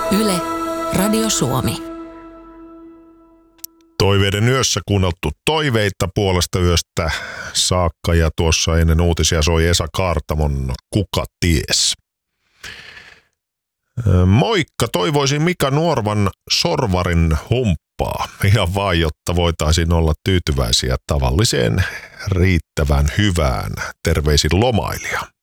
Yle, Radio Suomi. Toiveiden yössä kuunneltu toiveita puolesta yöstä saakka ja tuossa ennen uutisia soi Esa Kaartamon Kuka ties. Moikka, toivoisin Mika Nuorvan Sorvarin humppaa. Ihan vaan, jotta voitaisiin olla tyytyväisiä tavalliseen riittävän hyvään. Terveisin lomailija.